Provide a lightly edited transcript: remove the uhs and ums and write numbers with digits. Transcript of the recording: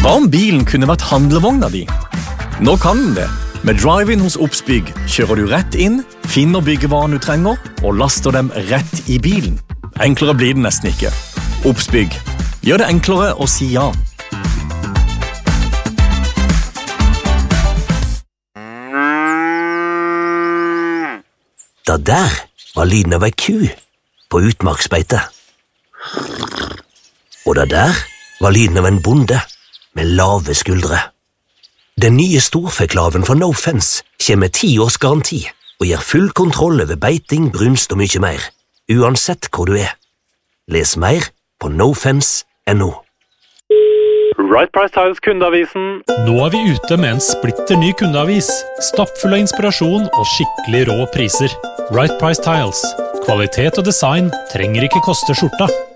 Hva om bilen kunne vært handlevogna di? Nå kan den det. Med Drive-In hos Obsbygg kjører du rett inn, finner byggevaren du trenger, og laster dem rett i bilen. Enklere blir det nesten ikke. Obsbygg. Gjør det enklere å si ja. Det der var lyden av ei ku på utmarksbeite. Og det der var lyden av en bonde med lave skuldre. Den nye storfeklaven fra No Fence kommer med 10 års garanti og gir full kontroll over beiting, brunst og mye mer, uansett hvor du er. Les mer på nofence.no. Right Price Tiles kundeavisen. Nå er vi ute med en splitter ny kundeavis, stappfull av inspirasjon og skikkelig rå priser. Right Price Tiles. Kvalitet og design trenger ikke koste skjorta.